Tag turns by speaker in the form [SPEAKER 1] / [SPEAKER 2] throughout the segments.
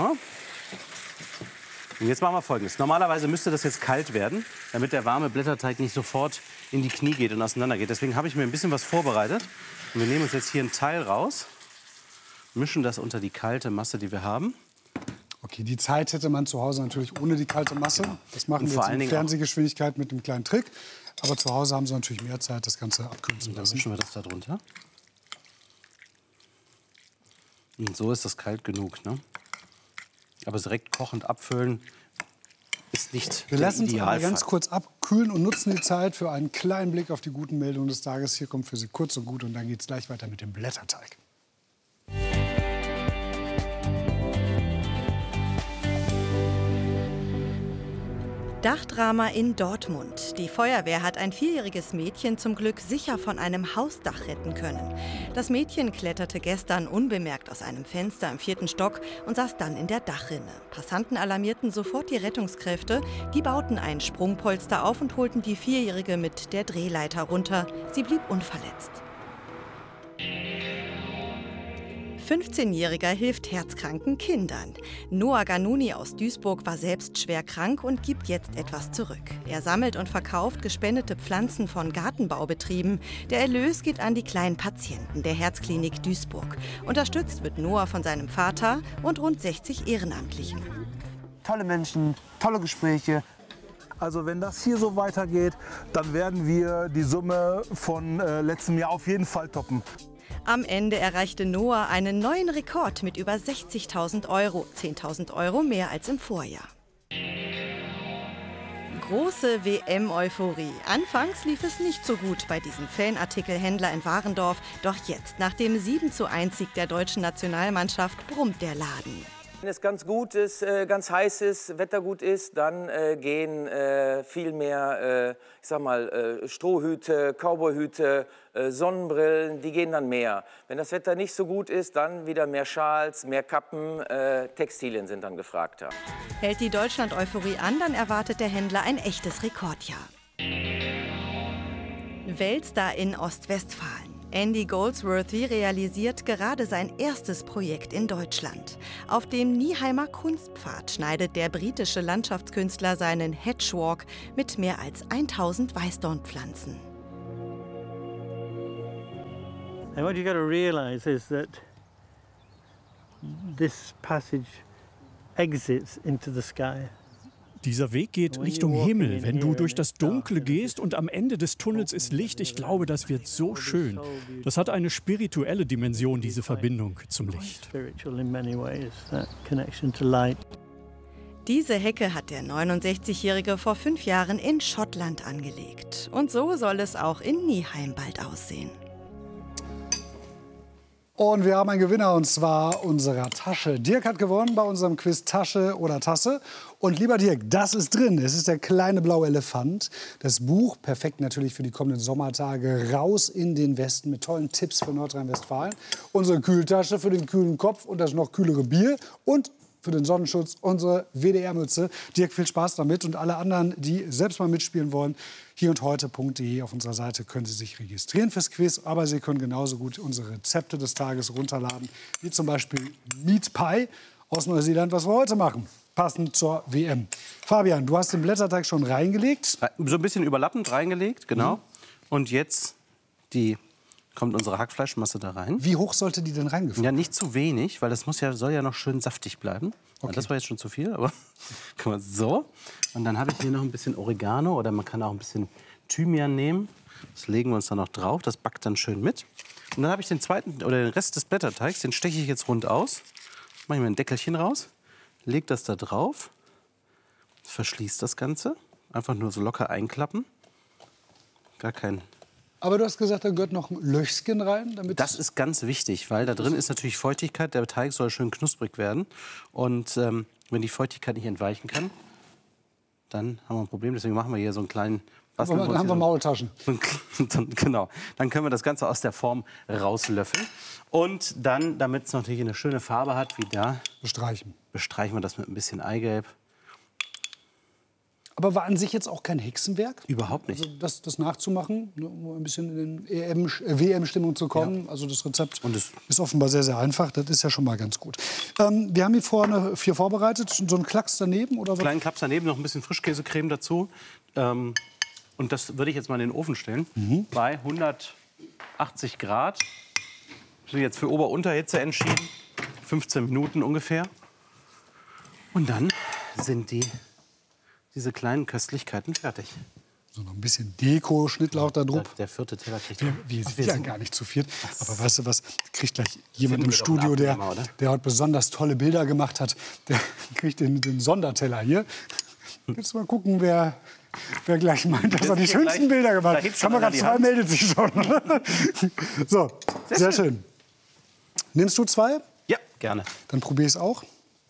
[SPEAKER 1] Und jetzt machen wir Folgendes. Normalerweise müsste das jetzt kalt werden, damit der warme Blätterteig nicht sofort in die Knie geht und auseinander geht. Deswegen habe ich mir ein bisschen was vorbereitet. Und wir nehmen uns jetzt hier ein Teil raus, mischen das unter die kalte Masse, die wir haben.
[SPEAKER 2] Okay, die Zeit hätte man zu Hause natürlich ohne die kalte Masse. Das machen wir
[SPEAKER 1] vor
[SPEAKER 2] jetzt
[SPEAKER 1] allen
[SPEAKER 2] in
[SPEAKER 1] Dingen
[SPEAKER 2] Fernsehgeschwindigkeit mit einem kleinen Trick. Aber zu Hause haben Sie natürlich mehr Zeit, das Ganze abkühlen zu
[SPEAKER 1] Dann
[SPEAKER 2] lassen.
[SPEAKER 1] mischen wir das da drunter. Und so ist das kalt genug, ne? Aber direkt kochend abfüllen ist nicht
[SPEAKER 2] Wir
[SPEAKER 1] der
[SPEAKER 2] lassen es aber
[SPEAKER 1] Idealfall.
[SPEAKER 2] ganz kurz abkühlen und nutzen die Zeit für einen kleinen Blick auf die guten Meldungen des Tages. Hier kommt für Sie kurz und gut und dann geht es gleich weiter mit dem Blätterteig.
[SPEAKER 3] Dachdrama in Dortmund. Die Feuerwehr hat ein 4-jähriges Mädchen zum Glück sicher von einem Hausdach retten können. Das Mädchen kletterte gestern unbemerkt aus einem Fenster im 4. Stock und saß dann in der Dachrinne. Passanten alarmierten sofort die Rettungskräfte. Die bauten ein Sprungpolster auf und holten die 4-jährige mit der Drehleiter runter. Sie blieb unverletzt. 15-Jähriger hilft herzkranken Kindern. Noah Ganuni aus Duisburg war selbst schwer krank und gibt jetzt etwas zurück. Er sammelt und verkauft gespendete Pflanzen von Gartenbaubetrieben. Der Erlös geht an die kleinen Patienten der Herzklinik Duisburg. Unterstützt wird Noah von seinem Vater und rund 60 Ehrenamtlichen.
[SPEAKER 4] Tolle Menschen, tolle Gespräche.
[SPEAKER 5] Also wenn das hier so weitergeht, dann werden wir die Summe von letztem Jahr auf jeden Fall toppen.
[SPEAKER 3] Am Ende erreichte Noah einen neuen Rekord mit über 60.000 €, 10.000 € mehr als im Vorjahr. Große WM-Euphorie. Anfangs lief es nicht so gut bei diesem Fanartikelhändler in Warendorf. Doch jetzt, nach dem 7:1-Sieg der deutschen Nationalmannschaft, brummt der Laden.
[SPEAKER 6] Wenn es ganz gut ist, ganz heiß ist, Wetter gut ist, dann gehen viel mehr, ich sag mal, Strohhüte, Cowboyhüte, Sonnenbrillen, die gehen dann mehr. Wenn das Wetter nicht so gut ist, dann wieder mehr Schals, mehr Kappen, Textilien sind dann gefragter.
[SPEAKER 3] Hält die Deutschland-Euphorie an, dann erwartet der Händler ein echtes Rekordjahr. Weltstar in Ostwestfalen. Andy Goldsworthy realisiert gerade sein erstes Projekt in Deutschland. Auf dem Nieheimer Kunstpfad schneidet der britische Landschaftskünstler seinen Hedgewalk mit mehr als 1000 Weißdornpflanzen.
[SPEAKER 7] And what you got to realize is that this passage exits into the sky.
[SPEAKER 8] Dieser Weg geht Richtung Himmel, wenn du durch das Dunkle gehst und am Ende des Tunnels ist Licht. Ich glaube, das wird so schön. Das hat eine spirituelle Dimension, diese Verbindung zum Licht.
[SPEAKER 3] Diese Hecke hat der 69-Jährige vor 5 Jahren in Schottland angelegt. Und so soll es auch in Nieheim bald aussehen.
[SPEAKER 2] Und wir haben einen Gewinner, und zwar unserer Tasche. Dirk hat gewonnen bei unserem Quiz Tasche oder Tasse. Und lieber Dirk, das ist drin. Es ist der kleine blaue Elefant. Das Buch, perfekt natürlich für die kommenden Sommertage, raus in den Westen mit tollen Tipps für Nordrhein-Westfalen. Unsere Kühltasche für den kühlen Kopf und das noch kühlere Bier. Und für den Sonnenschutz unsere WDR-Mütze. Dirk, viel Spaß damit. Und alle anderen, die selbst mal mitspielen wollen, hierundheute.de auf unserer Seite können Sie sich registrieren fürs Quiz. Aber Sie können genauso gut unsere Rezepte des Tages runterladen, wie zum Beispiel Meat Pie aus Neuseeland, was wir heute machen, passend zur WM. Fabian, du hast den Blätterteig schon reingelegt.
[SPEAKER 1] So ein bisschen überlappend reingelegt, genau. Und jetzt kommt unsere Hackfleischmasse da rein.
[SPEAKER 2] Wie hoch sollte die denn reingefüllt?
[SPEAKER 1] Ja, nicht zu wenig, weil das soll ja noch schön saftig bleiben. Okay. Das war jetzt schon zu viel, aber guck mal, so. Und dann habe ich hier noch ein bisschen Oregano oder man kann auch ein bisschen Thymian nehmen. Das legen wir uns dann noch drauf, das backt dann schön mit. Und dann habe ich den Rest des Blätterteigs, den steche ich jetzt rund aus. Mache ich mir ein Deckelchen raus, lege das da drauf, verschließe das Ganze. Einfach nur so locker einklappen. Gar kein...
[SPEAKER 2] Aber du hast gesagt, da gehört noch ein Löchchen rein?
[SPEAKER 1] Das ist ganz wichtig, weil da drin ist natürlich Feuchtigkeit. Der Teig soll schön knusprig werden. Und wenn die Feuchtigkeit nicht entweichen kann, dann haben wir ein Problem. Deswegen machen wir hier so einen kleinen Bastel.
[SPEAKER 2] Dann haben wir Maultaschen.
[SPEAKER 1] Genau. Dann können wir das Ganze aus der Form rauslöffeln. Und dann, damit es natürlich eine schöne Farbe hat, wie da, bestreichen wir das mit ein bisschen Eigelb.
[SPEAKER 2] Aber war an sich jetzt auch kein Hexenwerk?
[SPEAKER 1] Überhaupt nicht.
[SPEAKER 2] Also das nachzumachen, ne, um ein bisschen in WM-Stimmung zu kommen. Ja. Also das Rezept ist offenbar sehr, sehr einfach. Das ist ja schon mal ganz gut. Wir haben hier vorne 4 vorbereitet. So einen Klacks daneben? Oder was?
[SPEAKER 1] Kleinen Klaps daneben, noch ein bisschen Frischkäsecreme dazu. Und das würde ich jetzt mal in den Ofen stellen. Bei 180 Grad. Ich bin jetzt für Ober-Unterhitze entschieden. 15 Minuten ungefähr. Und dann sind diese kleinen Köstlichkeiten fertig.
[SPEAKER 2] So noch ein bisschen Deko, Schnittlauch da drauf.
[SPEAKER 1] Der 4. Teller kriegt
[SPEAKER 2] wir sind ja gar nicht zu viert. Aber weißt du was, kriegt gleich jemand im Studio, der heute besonders tolle Bilder gemacht hat. Der kriegt den Sonderteller hier. Jetzt mal gucken, wer gleich meint, dass er die schönsten Bilder gemacht hat. Kamera 2 meldet sich schon. So, sehr schön. Nimmst du 2?
[SPEAKER 1] Ja, gerne.
[SPEAKER 2] Dann probiere ich es auch.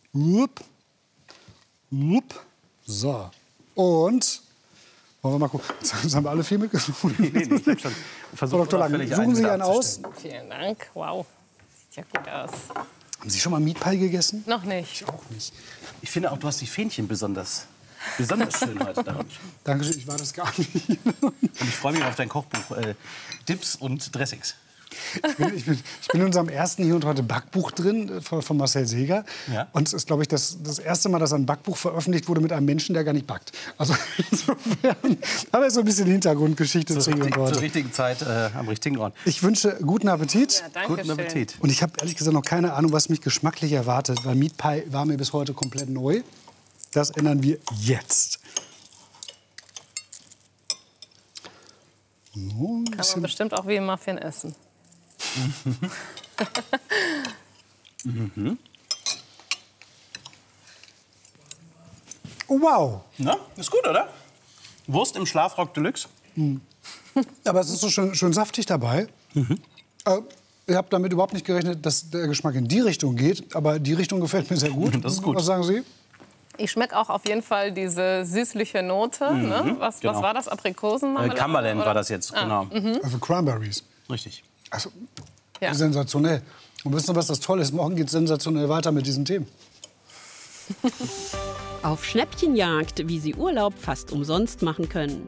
[SPEAKER 2] So. Und wollen wir mal gucken. Jetzt haben wir alle viel mitgenommen.
[SPEAKER 1] Nee, ich bleib schon.
[SPEAKER 2] Frau Dr. Lang, suchen Sie einen aus.
[SPEAKER 9] Vielen Dank. Wow. Sieht ja gut aus.
[SPEAKER 2] Haben Sie schon mal Meat Pie gegessen?
[SPEAKER 9] Noch nicht.
[SPEAKER 2] Ich auch nicht.
[SPEAKER 1] Ich finde auch, du hast die Fähnchen besonders schön heute daran.
[SPEAKER 2] Dankeschön, ich war das gar nicht.
[SPEAKER 1] Und ich freue mich auf dein Kochbuch Dips und Dressings.
[SPEAKER 2] Ich bin in unserem ersten Hier und Heute Backbuch drin von Marcel Seeger.
[SPEAKER 1] Ja.
[SPEAKER 2] Und es ist, glaube ich, das erste Mal, dass ein Backbuch veröffentlicht wurde mit einem Menschen, der gar nicht backt. Also insofern, aber so ein bisschen Hintergrundgeschichte zu Hier und Heute.
[SPEAKER 1] Zur richtigen Zeit am richtigen Ort.
[SPEAKER 2] Ich wünsche guten Appetit.
[SPEAKER 9] Ja, danke
[SPEAKER 1] Guten
[SPEAKER 9] schön.
[SPEAKER 1] Appetit.
[SPEAKER 2] Und ich habe ehrlich gesagt noch keine Ahnung, was mich geschmacklich erwartet, weil Meat Pie war mir bis heute komplett neu. Das ändern wir jetzt. So,
[SPEAKER 9] Kann man bestimmt auch wie im Muffin essen.
[SPEAKER 2] Oh, wow.
[SPEAKER 1] Na, ist gut, oder? Wurst im Schlafrock Deluxe.
[SPEAKER 2] Aber es ist so schön saftig dabei. Ich habe damit überhaupt nicht gerechnet, dass der Geschmack in die Richtung geht. Aber die Richtung gefällt mir sehr gut.
[SPEAKER 1] Das ist gut.
[SPEAKER 2] Was sagen Sie?
[SPEAKER 9] Ich schmecke auch auf jeden Fall diese süßliche Note. Ne? Was war das? Aprikosenmarmelade?
[SPEAKER 1] Cumberland war das jetzt, genau.
[SPEAKER 2] Also Cranberries.
[SPEAKER 1] Richtig.
[SPEAKER 2] Also,
[SPEAKER 9] Ja.
[SPEAKER 2] sensationell. Und wissen Sie, was das Tolle ist? Morgen geht es sensationell weiter mit diesen Themen.
[SPEAKER 10] Auf Schnäppchenjagd, wie Sie Urlaub fast umsonst machen können.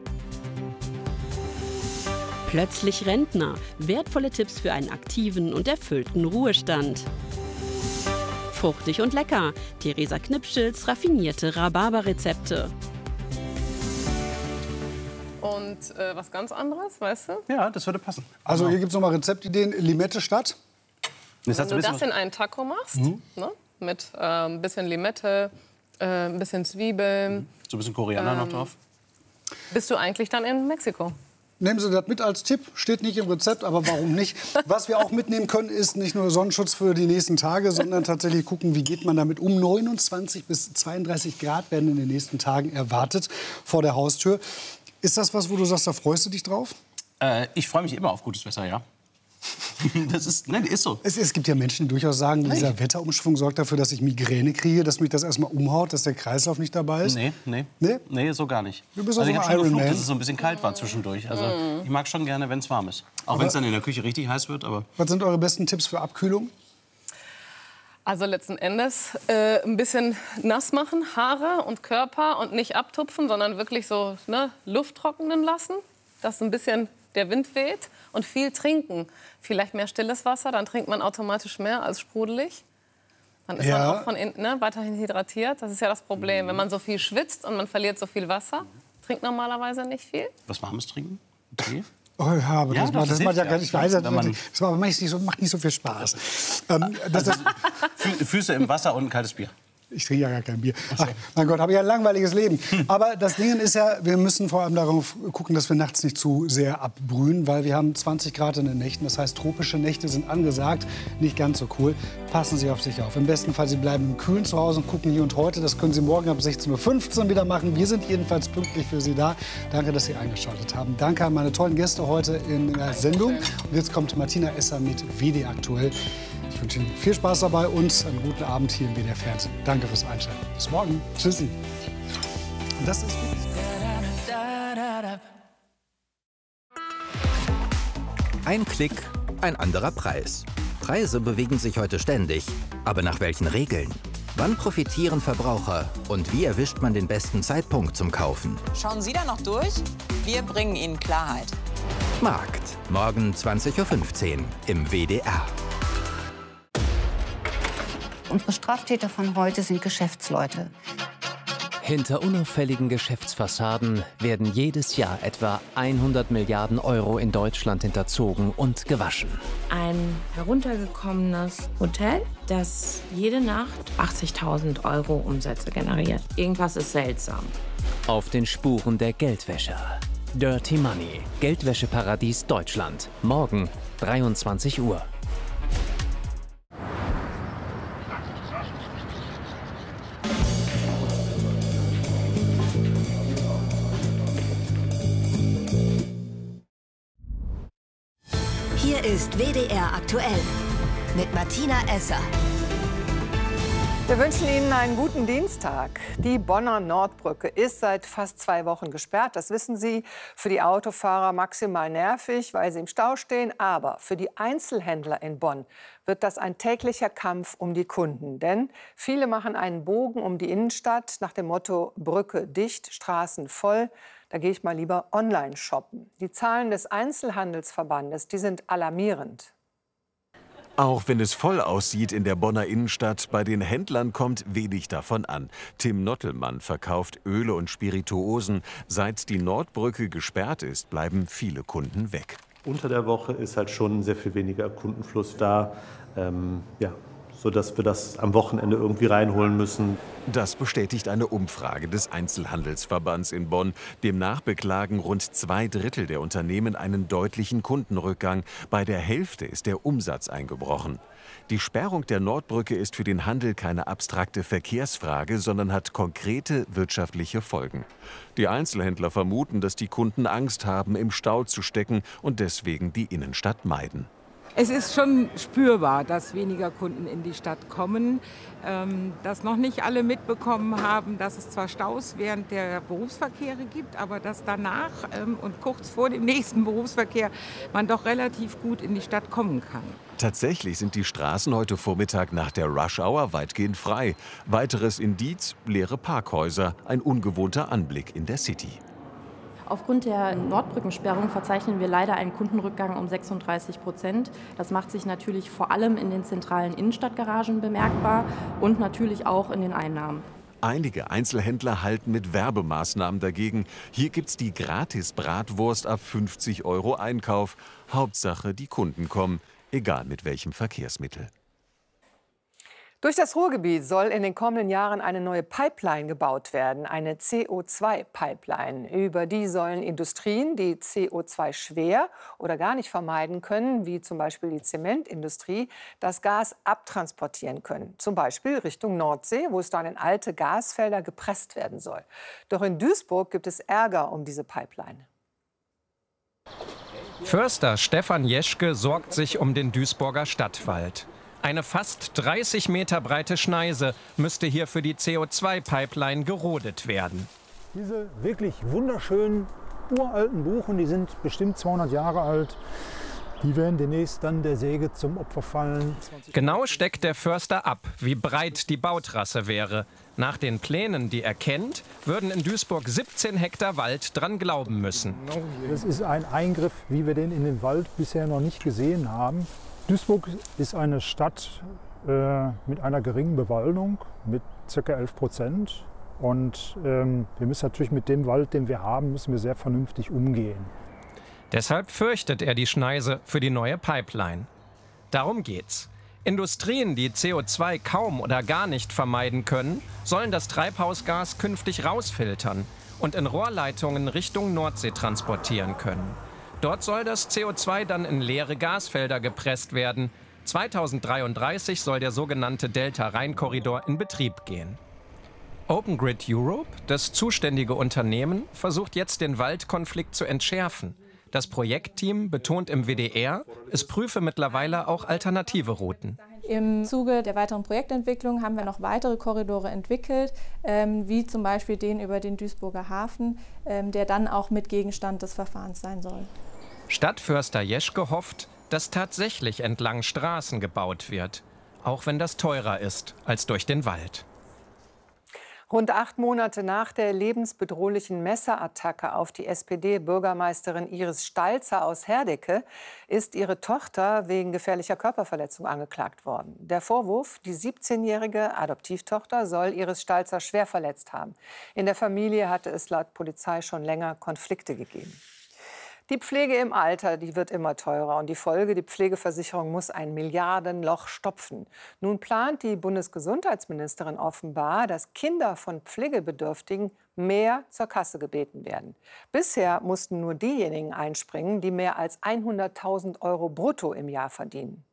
[SPEAKER 10] Plötzlich Rentner. Wertvolle Tipps für einen aktiven und erfüllten Ruhestand. Fruchtig und lecker. Theresa Knipschels raffinierte Rhabarberrezepte.
[SPEAKER 9] Und was ganz anderes, weißt du?
[SPEAKER 1] Ja, das würde passen.
[SPEAKER 2] Also hier gibt es nochmal Rezeptideen. Limette statt.
[SPEAKER 1] Das
[SPEAKER 9] Wenn du das in einen Taco machst, ne? Mit ein bisschen Limette, ein bisschen Zwiebeln,
[SPEAKER 1] so ein bisschen Koriander noch drauf.
[SPEAKER 9] bist du eigentlich dann in Mexiko.
[SPEAKER 2] Nehmen Sie das mit als Tipp. Steht nicht im Rezept, aber warum nicht? Was wir auch mitnehmen können, ist nicht nur Sonnenschutz für die nächsten Tage, sondern tatsächlich gucken, wie geht man damit um. 29 bis 32 Grad werden in den nächsten Tagen erwartet vor der Haustür. Ist das was, wo du sagst, da freust du dich drauf?
[SPEAKER 1] Ich freue mich immer auf gutes Wetter, ja. Das ist, ne, ist so.
[SPEAKER 2] Es gibt ja Menschen, die durchaus sagen, dieser Wetterumschwung sorgt dafür, dass ich Migräne kriege, dass mich das erstmal umhaut, dass der Kreislauf nicht dabei ist.
[SPEAKER 1] Nee, so gar nicht.
[SPEAKER 2] Du bist
[SPEAKER 1] also ich
[SPEAKER 2] also
[SPEAKER 1] habe schon
[SPEAKER 2] Iron
[SPEAKER 1] geflucht,
[SPEAKER 2] Man.
[SPEAKER 1] dass es so ein bisschen kalt war zwischendurch. Also ich mag schon gerne, wenn es warm ist. Auch wenn es dann in der Küche richtig heiß wird. Aber
[SPEAKER 2] Was sind eure besten Tipps für Abkühlung?
[SPEAKER 9] Also letzten Endes ein bisschen nass machen, Haare und Körper und nicht abtupfen, sondern wirklich so Luft trocknen lassen, dass ein bisschen der Wind weht und viel trinken. Vielleicht mehr stilles Wasser, dann trinkt man automatisch mehr als sprudelig. Dann ist man auch von innen weiterhin hydratiert. Das ist ja das Problem. Wenn man so viel schwitzt und man verliert so viel Wasser, trinkt normalerweise nicht viel.
[SPEAKER 1] Was Warmes trinken? Okay.
[SPEAKER 2] Oh ja, aber
[SPEAKER 1] Ja,
[SPEAKER 2] das
[SPEAKER 1] das
[SPEAKER 2] macht ja
[SPEAKER 1] hilft
[SPEAKER 2] gar nicht. Ich weiß,
[SPEAKER 1] ja.
[SPEAKER 2] das macht nicht so viel Spaß.
[SPEAKER 1] Füße im Wasser und ein kaltes Bier.
[SPEAKER 2] Ich trinke ja gar kein Bier. Ach, mein Gott, habe ich ein langweiliges Leben. Aber das Ding ist ja, wir müssen vor allem darauf gucken, dass wir nachts nicht zu sehr abbrühen, weil wir haben 20 Grad in den Nächten. Das heißt, tropische Nächte sind angesagt. Nicht ganz so cool. Passen Sie auf sich auf. Im besten Fall, Sie bleiben im Kühlen zu Hause und gucken Hier und Heute. Das können Sie morgen ab 16:15 Uhr wieder machen. Wir sind jedenfalls pünktlich für Sie da. Danke, dass Sie eingeschaltet haben. Danke an meine tollen Gäste heute in der Sendung. Und jetzt kommt Martina Esser mit WD Aktuell. Ich wünsche Ihnen viel Spaß dabei und einen guten Abend hier im WDR Fernsehen. Danke fürs Einschalten. Bis morgen. Tschüssi. Und das ist
[SPEAKER 11] Ein Klick, ein anderer Preis. Preise bewegen sich heute ständig. Aber nach welchen Regeln? Wann profitieren Verbraucher und wie erwischt man den besten Zeitpunkt zum Kaufen?
[SPEAKER 12] Schauen Sie da noch durch? Wir bringen Ihnen Klarheit.
[SPEAKER 11] Markt, morgen 20:15 Uhr im WDR.
[SPEAKER 13] Unsere Straftäter von heute sind Geschäftsleute.
[SPEAKER 14] Hinter unauffälligen Geschäftsfassaden werden jedes Jahr etwa 100 Milliarden Euro in Deutschland hinterzogen und gewaschen.
[SPEAKER 15] Ein heruntergekommenes Hotel, das jede Nacht 80.000 Euro Umsätze generiert. Irgendwas ist seltsam.
[SPEAKER 14] Auf den Spuren der Geldwäscher. Dirty Money, Geldwäscheparadies Deutschland. Morgen 23 Uhr.
[SPEAKER 16] Hier ist WDR aktuell mit Martina Esser.
[SPEAKER 17] Wir wünschen Ihnen einen guten Dienstag. Die Bonner Nordbrücke ist seit fast 2 Wochen gesperrt. Das wissen Sie. Für die Autofahrer maximal nervig, weil sie im Stau stehen. Aber für die Einzelhändler in Bonn wird das ein täglicher Kampf um die Kunden. Denn viele machen einen Bogen um die Innenstadt nach dem Motto Brücke dicht, Straßen voll. Da gehe ich mal lieber online shoppen. Die Zahlen des Einzelhandelsverbandes, die sind alarmierend.
[SPEAKER 18] Auch wenn es voll aussieht in der Bonner Innenstadt, bei den Händlern kommt wenig davon an. Tim Nottelmann verkauft Öle und Spirituosen. Seit die Nordbrücke gesperrt ist, bleiben viele Kunden weg.
[SPEAKER 19] Unter der Woche ist halt schon sehr viel weniger Kundenfluss da, sodass wir das am Wochenende irgendwie reinholen müssen.
[SPEAKER 18] Das bestätigt eine Umfrage des Einzelhandelsverbands in Bonn. Demnach beklagen rund 2/3 der Unternehmen einen deutlichen Kundenrückgang. Bei der Hälfte ist der Umsatz eingebrochen. Die Sperrung der Nordbrücke ist für den Handel keine abstrakte Verkehrsfrage, sondern hat konkrete wirtschaftliche Folgen. Die Einzelhändler vermuten, dass die Kunden Angst haben, im Stau zu stecken und deswegen die Innenstadt meiden.
[SPEAKER 20] Es ist schon spürbar, dass weniger Kunden in die Stadt kommen, dass noch nicht alle mitbekommen haben, dass es zwar Staus während der Berufsverkehre gibt, aber dass danach und kurz vor dem nächsten Berufsverkehr man doch relativ gut in die Stadt kommen kann.
[SPEAKER 18] Tatsächlich sind die Straßen heute Vormittag nach der Rush-Hour weitgehend frei. Weiteres Indiz: leere Parkhäuser, ein ungewohnter Anblick in der City.
[SPEAKER 21] Aufgrund der Nordbrückensperrung verzeichnen wir leider einen Kundenrückgang um 36%. Das macht sich natürlich vor allem in den zentralen Innenstadtgaragen bemerkbar und natürlich auch in den Einnahmen.
[SPEAKER 18] Einige Einzelhändler halten mit Werbemaßnahmen dagegen. Hier gibt's die Gratis-Bratwurst ab 50 € Einkauf. Hauptsache, die Kunden kommen, egal mit welchem Verkehrsmittel.
[SPEAKER 17] Durch das Ruhrgebiet soll in den kommenden Jahren eine neue Pipeline gebaut werden, eine CO2-Pipeline. Über die sollen Industrien, die CO2 schwer oder gar nicht vermeiden können, wie zum Beispiel die Zementindustrie, das Gas abtransportieren können. Zum Beispiel Richtung Nordsee, wo es dann in alte Gasfelder gepresst werden soll. Doch in Duisburg gibt es Ärger um diese Pipeline.
[SPEAKER 22] Förster Stefan Jeschke sorgt sich um den Duisburger Stadtwald. Eine fast 30 Meter breite Schneise müsste hier für die CO2-Pipeline gerodet werden.
[SPEAKER 5] Diese wirklich wunderschönen uralten Buchen, die sind bestimmt 200 Jahre alt, die werden demnächst dann der Säge zum Opfer fallen.
[SPEAKER 22] Genau steckt der Förster ab, wie breit die Bautrasse wäre. Nach den Plänen, die er kennt, würden in Duisburg 17 Hektar Wald dran glauben müssen.
[SPEAKER 5] Das ist ein Eingriff, wie wir den in den Wald bisher noch nicht gesehen haben. Duisburg ist eine Stadt mit einer geringen Bewaldung, mit ca. 11%. Und wir müssen natürlich mit dem Wald, den wir haben, müssen wir sehr vernünftig umgehen.
[SPEAKER 22] Deshalb fürchtet er die Schneise für die neue Pipeline. Darum geht's. Industrien, die CO2 kaum oder gar nicht vermeiden können, sollen das Treibhausgas künftig rausfiltern und in Rohrleitungen Richtung Nordsee transportieren können. Dort soll das CO2 dann in leere Gasfelder gepresst werden. 2033 soll der sogenannte Delta-Rhein-Korridor in Betrieb gehen. Open Grid Europe, das zuständige Unternehmen, versucht jetzt den Waldkonflikt zu entschärfen. Das Projektteam betont im WDR, es prüfe mittlerweile auch alternative Routen.
[SPEAKER 23] Im Zuge der weiteren Projektentwicklung haben wir noch weitere Korridore entwickelt, wie zum Beispiel den über den Duisburger Hafen, der dann auch mit Gegenstand des Verfahrens sein soll.
[SPEAKER 22] Stadtförster Jeschke hofft, dass tatsächlich entlang Straßen gebaut wird. auch wenn das teurer ist als durch den Wald.
[SPEAKER 17] Rund 8 Monate nach der lebensbedrohlichen Messerattacke auf die SPD-Bürgermeisterin Iris Stalzer aus Herdecke ist ihre Tochter wegen gefährlicher Körperverletzung angeklagt worden. Der Vorwurf, die 17-jährige Adoptivtochter soll Iris Stalzer schwer verletzt haben. In der Familie hatte es laut Polizei schon länger Konflikte gegeben. Die Pflege im Alter, die wird immer teurer. Und die Folge, die Pflegeversicherung muss ein Milliardenloch stopfen. Nun plant die Bundesgesundheitsministerin offenbar, dass Kinder von Pflegebedürftigen mehr zur Kasse gebeten werden. Bisher mussten nur diejenigen einspringen, die mehr als 100.000 € brutto im Jahr verdienen.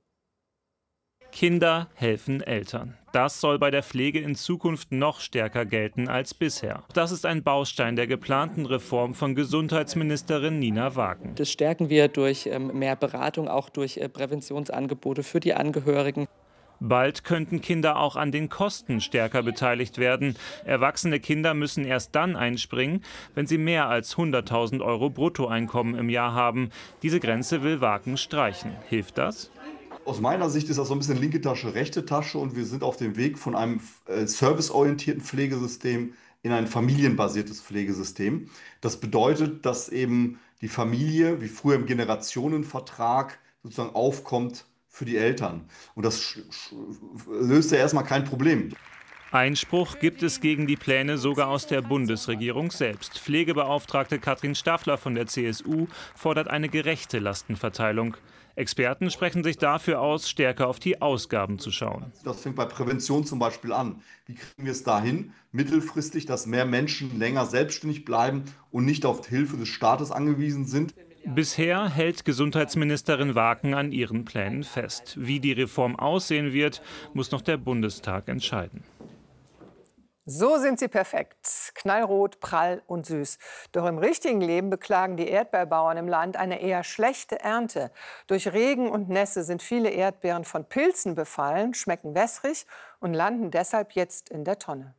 [SPEAKER 4] Kinder helfen Eltern. Das soll bei der Pflege in Zukunft noch stärker gelten als bisher. Das ist ein Baustein der geplanten Reform von Gesundheitsministerin Nina Wagen.
[SPEAKER 6] Das stärken wir durch mehr Beratung, auch durch Präventionsangebote für die Angehörigen.
[SPEAKER 4] Bald könnten Kinder auch an den Kosten stärker beteiligt werden. Erwachsene Kinder müssen erst dann einspringen, wenn sie mehr als 100.000 € Bruttoeinkommen im Jahr haben. Diese Grenze will Wagen streichen. Hilft das?
[SPEAKER 7] Aus meiner Sicht ist das so ein bisschen linke Tasche, rechte Tasche und wir sind auf dem Weg von einem serviceorientierten Pflegesystem in ein familienbasiertes Pflegesystem. Das bedeutet, dass eben die Familie, wie früher im Generationenvertrag, sozusagen aufkommt für die Eltern. Und das löst ja erstmal kein Problem.
[SPEAKER 4] Einspruch gibt es gegen die Pläne sogar aus der Bundesregierung selbst. Pflegebeauftragte Katrin Staffler von der CSU fordert eine gerechte Lastenverteilung. Experten sprechen sich dafür aus, stärker auf die Ausgaben zu schauen.
[SPEAKER 7] Das fängt bei Prävention zum Beispiel an. Wie kriegen wir es dahin, mittelfristig, dass mehr Menschen länger selbstständig bleiben und nicht auf Hilfe des Staates angewiesen sind?
[SPEAKER 4] Bisher hält Gesundheitsministerin Wagen an ihren Plänen fest. Wie die Reform aussehen wird, muss noch der Bundestag entscheiden.
[SPEAKER 17] So sind sie perfekt. Knallrot, prall und süß. Doch im richtigen Leben beklagen die Erdbeerbauern im Land eine eher schlechte Ernte. Durch Regen und Nässe sind viele Erdbeeren von Pilzen befallen, schmecken wässrig und landen deshalb jetzt in der Tonne.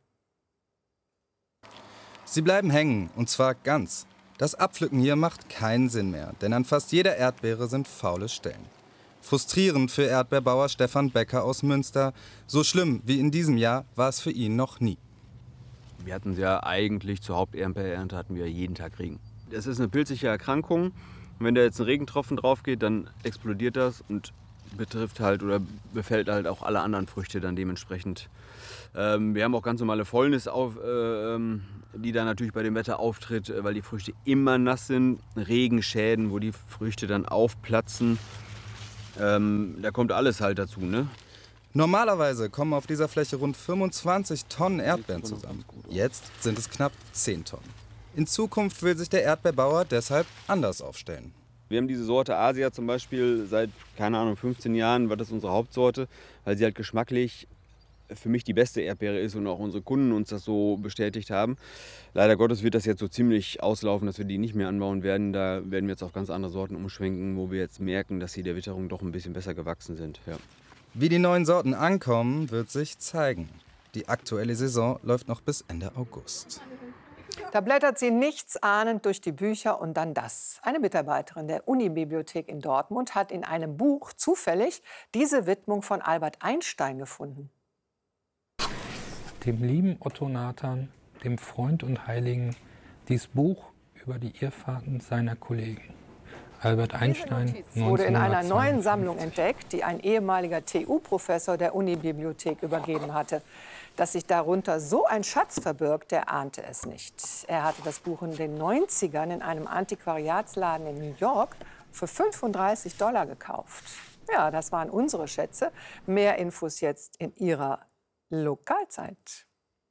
[SPEAKER 24] Sie bleiben hängen, und zwar ganz. Das Abpflücken hier macht keinen Sinn mehr, denn an fast jeder Erdbeere sind faule Stellen. Frustrierend für Erdbeerbauer Stefan Becker aus Münster. So schlimm wie in diesem Jahr war es für ihn noch nie.
[SPEAKER 25] Wir hatten ja eigentlich zur Haupterdbeerernte hatten wir jeden Tag Regen. Das ist eine pilzige Erkrankung. Und wenn da jetzt ein Regentropfen drauf geht, dann explodiert das und betrifft halt oder befällt halt auch alle anderen Früchte dann dementsprechend. Wir haben auch ganz normale Fäulnis, die dann natürlich bei dem Wetter auftritt, weil die Früchte immer nass sind. Regenschäden, wo die Früchte dann aufplatzen. Da kommt alles halt dazu, ne?
[SPEAKER 24] Normalerweise kommen auf dieser Fläche rund 25 Tonnen Erdbeeren zusammen. Jetzt sind es knapp 10 Tonnen. In Zukunft will sich der Erdbeerbauer deshalb anders aufstellen.
[SPEAKER 25] Wir haben diese Sorte Asia zum Beispiel seit, keine Ahnung, 15 Jahren, war das unsere Hauptsorte, weil sie halt geschmacklich für mich die beste Erdbeere ist und auch unsere Kunden uns das so bestätigt haben. Leider Gottes wird das jetzt so ziemlich auslaufen, dass wir die nicht mehr anbauen werden. Da werden wir jetzt auf ganz andere Sorten umschwenken, wo wir jetzt merken, dass sie der Witterung doch ein bisschen besser gewachsen sind. Ja.
[SPEAKER 24] Wie die neuen Sorten ankommen, wird sich zeigen. Die aktuelle Saison läuft noch bis Ende August.
[SPEAKER 17] Da blättert sie nichtsahnend durch die Bücher und dann das. Eine Mitarbeiterin der Unibibliothek in Dortmund hat in einem Buch zufällig diese Widmung von Albert Einstein gefunden.
[SPEAKER 26] Dem lieben Otto Nathan, dem Freund und Heiligen, dies Buch über die Irrfahrten seiner Kollegen. Albert Einstein, 1952.
[SPEAKER 17] Wurde in einer neuen Sammlung entdeckt, die ein ehemaliger TU-Professor der Unibibliothek übergeben hatte. Dass sich darunter so ein Schatz verbirgt, der ahnte es nicht. Er hatte das Buch in den 90ern in einem Antiquariatsladen in New York für $35 gekauft. Ja, das waren unsere Schätze. Mehr Infos jetzt in Ihrer Lokalzeit.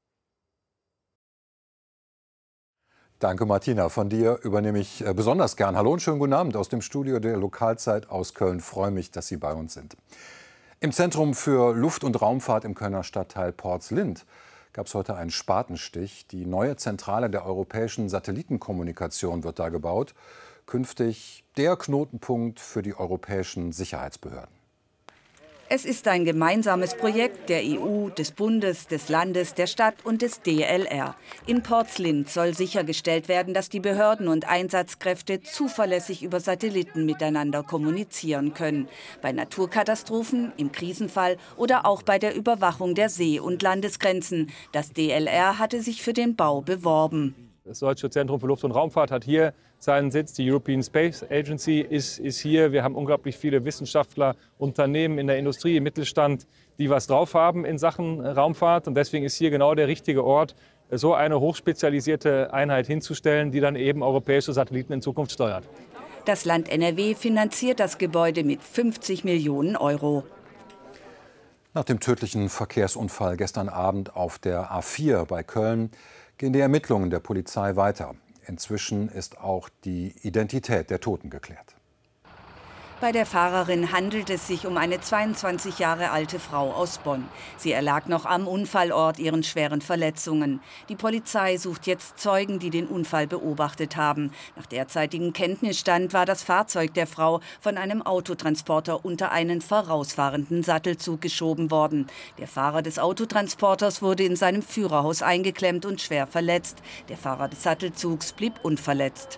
[SPEAKER 27] Danke, Martina. Von dir übernehme ich besonders gern. Hallo und schönen guten Abend aus dem Studio der Lokalzeit aus Köln. Ich freue mich, dass Sie bei uns sind. Im Zentrum für Luft- und Raumfahrt im Kölner Stadtteil Porz-Lindt gab es heute einen Spatenstich. Die neue Zentrale der europäischen Satellitenkommunikation wird da gebaut. Künftig der Knotenpunkt für die europäischen Sicherheitsbehörden.
[SPEAKER 1] Es ist ein gemeinsames Projekt der EU, des Bundes, des Landes, der Stadt und des DLR. In Portzlind soll sichergestellt werden, dass die Behörden und Einsatzkräfte zuverlässig über Satelliten miteinander kommunizieren können. Bei Naturkatastrophen, im Krisenfall oder auch bei der Überwachung der See- und Landesgrenzen. Das DLR hatte sich für den Bau beworben.
[SPEAKER 2] Das Deutsche Zentrum für Luft- und Raumfahrt hat hier seinen Sitz. Die European Space Agency ist hier. Wir haben unglaublich viele Wissenschaftler, Unternehmen in der Industrie, im Mittelstand, die was drauf haben in Sachen Raumfahrt. Und deswegen ist hier genau der richtige Ort, so eine hochspezialisierte Einheit hinzustellen, die dann eben europäische Satelliten in Zukunft steuert.
[SPEAKER 1] Das Land NRW finanziert das Gebäude mit 50 Millionen Euro.
[SPEAKER 27] Nach dem tödlichen Verkehrsunfall gestern Abend auf der A4 bei Köln gehen die Ermittlungen der Polizei weiter. Inzwischen ist auch die Identität der Toten geklärt.
[SPEAKER 1] Bei der Fahrerin handelt es sich um eine 22 Jahre alte Frau aus Bonn. Sie erlag noch am Unfallort ihren schweren Verletzungen. Die Polizei sucht jetzt Zeugen, die den Unfall beobachtet haben. Nach derzeitigem Kenntnisstand war das Fahrzeug der Frau von einem Autotransporter unter einen vorausfahrenden Sattelzug geschoben worden. Der Fahrer des Autotransporters wurde in seinem Führerhaus eingeklemmt und schwer verletzt. Der Fahrer des Sattelzugs blieb unverletzt.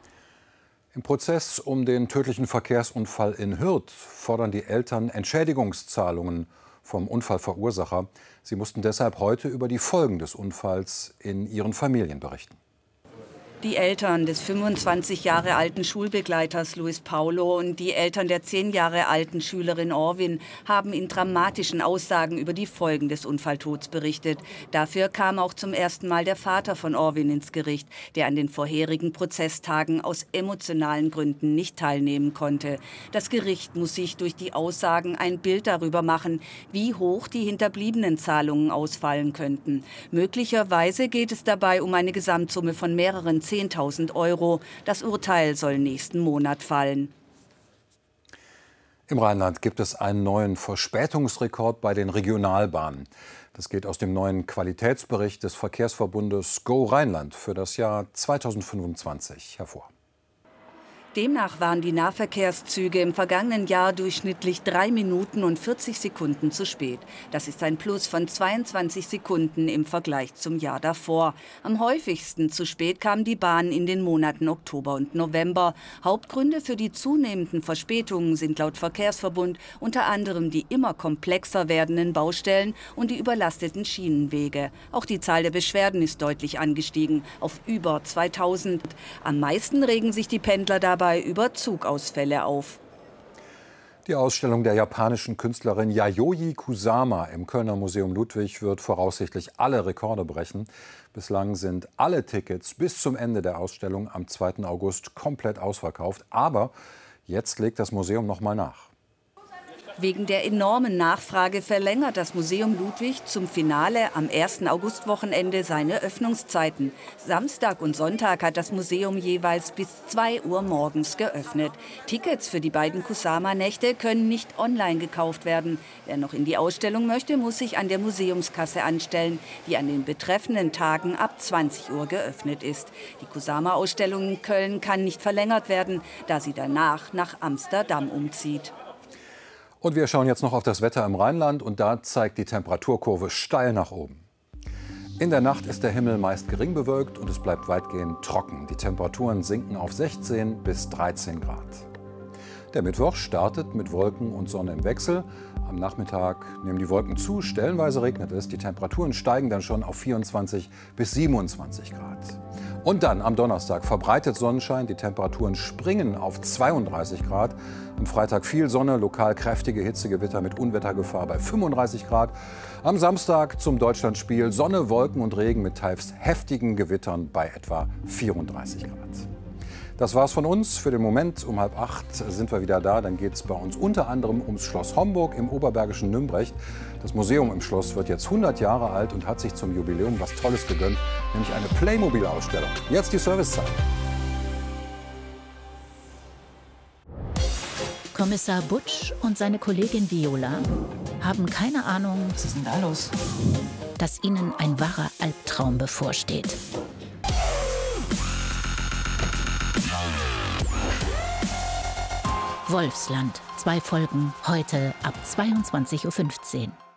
[SPEAKER 27] Im Prozess um den tödlichen Verkehrsunfall in Hürth fordern die Eltern Entschädigungszahlungen vom Unfallverursacher. Sie mussten deshalb heute über die Folgen des Unfalls in ihren Familien berichten.
[SPEAKER 1] Die Eltern des 25 Jahre alten Schulbegleiters Luis Paulo und die Eltern der 10 Jahre alten Schülerin Orwin haben in dramatischen Aussagen über die Folgen des Unfalltods berichtet. Dafür kam auch zum ersten Mal der Vater von Orwin ins Gericht, der an den vorherigen Prozesstagen aus emotionalen Gründen nicht teilnehmen konnte. Das Gericht muss sich durch die Aussagen ein Bild darüber machen, wie hoch die hinterbliebenen Zahlungen ausfallen könnten. Möglicherweise geht es dabei um eine Gesamtsumme von mehreren 10.000 Euro. Das Urteil soll nächsten Monat fallen.
[SPEAKER 27] Im Rheinland gibt es einen neuen Verspätungsrekord bei den Regionalbahnen. Das geht aus dem neuen Qualitätsbericht des Verkehrsverbundes Go Rheinland für das Jahr 2025 hervor.
[SPEAKER 1] Demnach waren die Nahverkehrszüge im vergangenen Jahr durchschnittlich 3 Minuten und 40 Sekunden zu spät. Das ist ein Plus von 22 Sekunden im Vergleich zum Jahr davor. Am häufigsten zu spät kam die Bahn in den Monaten Oktober und November. Hauptgründe für die zunehmenden Verspätungen sind laut Verkehrsverbund unter anderem die immer komplexer werdenden Baustellen und die überlasteten Schienenwege. Auch die Zahl der Beschwerden ist deutlich angestiegen, auf über 2000. Am meisten regen sich die Pendler dabei über Zugausfälle auf.
[SPEAKER 27] Die Ausstellung der japanischen Künstlerin Yayoi Kusama im Kölner Museum Ludwig wird voraussichtlich alle Rekorde brechen. Bislang sind alle Tickets bis zum Ende der Ausstellung am 2. August komplett ausverkauft. Aber jetzt legt das Museum noch mal nach.
[SPEAKER 1] Wegen der enormen Nachfrage verlängert das Museum Ludwig zum Finale am 1. Augustwochenende seine Öffnungszeiten. Samstag und Sonntag hat das Museum jeweils bis 2 Uhr morgens geöffnet. Tickets für die beiden Kusama-Nächte können nicht online gekauft werden. Wer noch in die Ausstellung möchte, muss sich an der Museumskasse anstellen, die an den betreffenden Tagen ab 20 Uhr geöffnet ist. Die Kusama-Ausstellung in Köln kann nicht verlängert werden, da sie danach nach Amsterdam umzieht.
[SPEAKER 27] Und wir schauen jetzt noch auf das Wetter im Rheinland und da zeigt die Temperaturkurve steil nach oben. In der Nacht ist der Himmel meist gering bewölkt und es bleibt weitgehend trocken. Die Temperaturen sinken auf 16 bis 13 Grad. Der Mittwoch startet mit Wolken und Sonne im Wechsel. Am Nachmittag nehmen die Wolken zu, stellenweise regnet es. Die Temperaturen steigen dann schon auf 24 bis 27 Grad. Und dann am Donnerstag verbreitet Sonnenschein, die Temperaturen springen auf 32 Grad. Am Freitag viel Sonne, lokal kräftige Hitzegewitter mit Unwettergefahr bei 35 Grad. Am Samstag zum Deutschlandspiel Sonne, Wolken und Regen mit teils heftigen Gewittern bei etwa 34 Grad. Das war's von uns. Für den Moment um 7:30 sind wir wieder da. Dann geht es bei uns unter anderem ums Schloss Homburg im oberbergischen Nümbrecht. Das Museum im Schloss wird jetzt 100 Jahre alt und hat sich zum Jubiläum was Tolles gegönnt, nämlich eine Playmobil-Ausstellung. Jetzt die Servicezeit.
[SPEAKER 3] Kommissar Butsch und seine Kollegin Viola haben keine Ahnung, was ist denn da los? Dass ihnen ein wahrer Albtraum bevorsteht. Wolfsland. 2 Folgen heute ab 22:15 Uhr.